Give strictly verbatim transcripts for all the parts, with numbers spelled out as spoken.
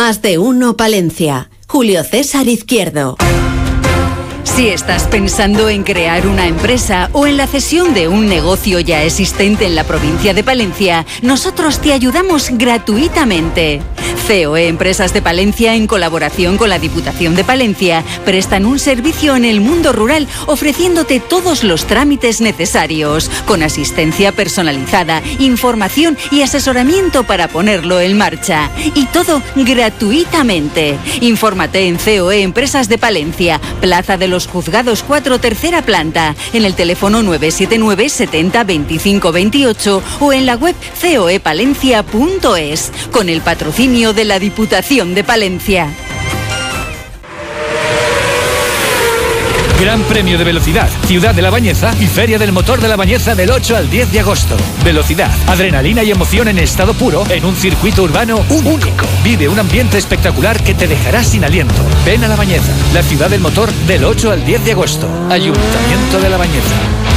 Más de uno Palencia. Julio César Izquierdo. Si estás pensando en crear una empresa o en la cesión de un negocio ya existente en la provincia de Palencia, nosotros te ayudamos gratuitamente. C O E Empresas de Palencia, en colaboración con la Diputación de Palencia, prestan un servicio en el mundo rural ofreciéndote todos los trámites necesarios, con asistencia personalizada, información y asesoramiento para ponerlo en marcha. Y todo gratuitamente. Infórmate en C O E Empresas de Palencia, Plaza de los Juzgados cuatro, tercera planta, en el teléfono nueve siete nueve setenta veinticinco veintiocho o en la web coepalencia punto es, con el patrocinio de la Diputación de Palencia. Gran Premio de Velocidad, Ciudad de la Bañeza y Feria del Motor de la Bañeza del ocho al diez de agosto. Velocidad, adrenalina y emoción en estado puro en un circuito urbano único. Vive un ambiente espectacular que te dejará sin aliento. Ven a La Bañeza, la Ciudad del Motor del ocho al diez de agosto. Ayuntamiento de La Bañeza.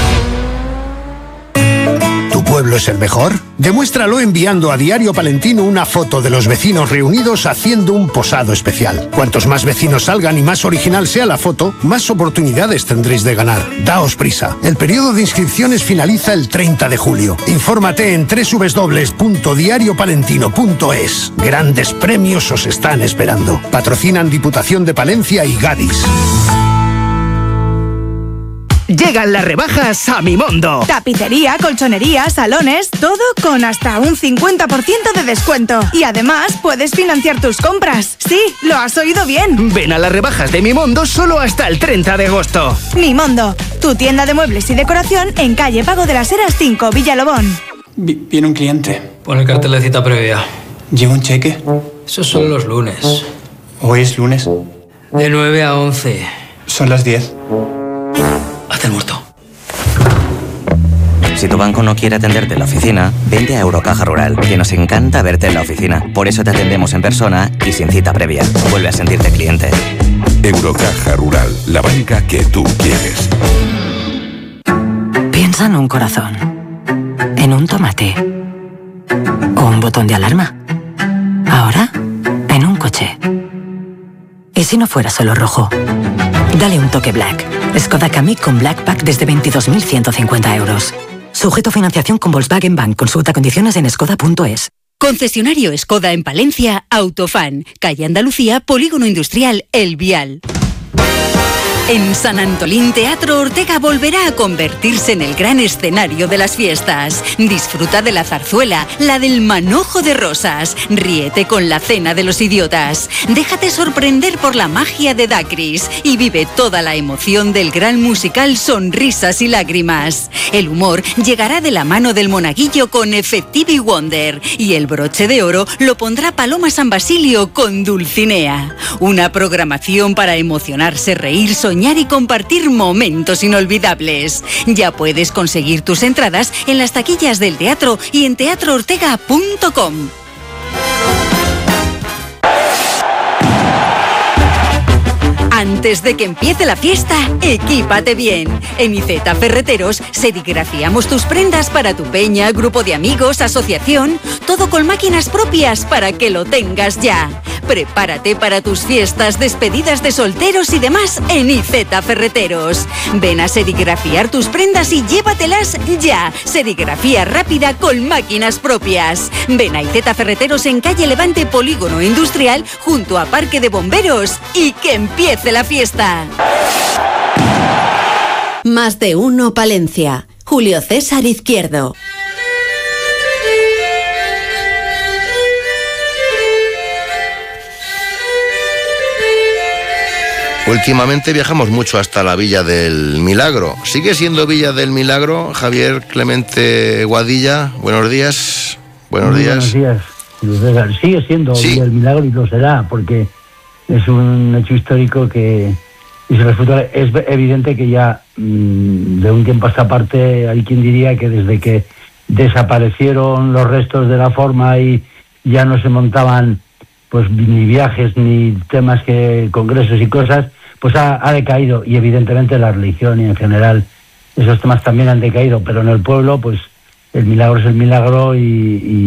¿Tu pueblo es el mejor? Demuéstralo enviando a Diario Palentino una foto de los vecinos reunidos haciendo un posado especial. Cuantos más vecinos salgan y más original sea la foto, más oportunidades tendréis de ganar. Daos prisa. El periodo de inscripciones finaliza el treinta de julio. Infórmate en doble u doble u doble u punto diario palentino punto es. Grandes premios os están esperando. Patrocinan Diputación de Palencia y Gadis. Llegan las rebajas a Mimondo. Tapicería, colchonería, salones, todo con hasta un cincuenta por ciento de descuento. Y además puedes financiar tus compras. Sí, lo has oído bien. Ven a las rebajas de Mimondo solo hasta el treinta de agosto. Mimondo, tu tienda de muebles y decoración en calle Pago de las Heras cinco, Villalobón. Vi- viene un cliente. Pon el cartel de cita previa. ¿Lleva un cheque? Esos son los lunes. ¿Hoy es lunes? De nueve a once. Son las diez. Hazte el muerto. Si tu banco no quiere atenderte en la oficina, vente a Eurocaja Rural, que nos encanta verte en la oficina. Por eso te atendemos en persona y sin cita previa. Vuelve a sentirte cliente. Eurocaja Rural, la banca que tú quieres. Piensa en un corazón, en un tomate o un botón de alarma. Ahora, en un coche. ¿Y si no fuera solo rojo? Dale un toque Black. Skoda Kamiq con Black Pack desde veintidós mil ciento cincuenta euros. Sujeto a financiación con Volkswagen Bank. Consulta condiciones en skoda punto es. Concesionario Skoda en Palencia, Autofan, calle Andalucía, Polígono Industrial El Vial. En San Antolín, Teatro Ortega volverá a convertirse en el gran escenario de las fiestas. Disfruta de la zarzuela, la del manojo de rosas. Ríete con la cena de los idiotas. Déjate sorprender por la magia de Dacris y vive toda la emoción del gran musical Sonrisas y Lágrimas. El humor llegará de la mano del monaguillo con Effective Wonder y el broche de oro lo pondrá Paloma San Basilio con Dulcinea. Una programación para emocionarse, reír, soñar y compartir momentos inolvidables. Ya puedes conseguir tus entradas en las taquillas del teatro y en teatro ortega punto com. Antes de que empiece la fiesta, equípate bien. En Iceta Ferreteros serigrafiamos tus prendas para tu peña, grupo de amigos, asociación, todo con máquinas propias para que lo tengas ya. Prepárate para tus fiestas, despedidas de solteros y demás en Iceta Ferreteros. Ven a serigrafiar tus prendas y llévatelas ya. Serigrafía rápida con máquinas propias. Ven a Iceta Ferreteros en calle Levante, Polígono Industrial, junto a Parque de Bomberos, y que empiece la fiesta. Más de uno Palencia. Julio César Izquierdo. Últimamente viajamos mucho hasta la Villa del Milagro. ¿Sigue siendo Villa del Milagro, Javier Clemente Guadilla? Buenos días. Buenos Muy días. Buenos días. Sigue siendo Sí. Villa del Milagro y lo será, porque es un hecho histórico que y se resulta, es evidente que ya mmm, de un tiempo a esta parte hay quien diría que desde que desaparecieron los restos de la forma y ya no se montaban pues ni viajes ni temas que congresos y cosas, pues ha, ha decaído, y evidentemente la religión y en general esos temas también han decaído, pero en el pueblo pues el milagro es el milagro y, y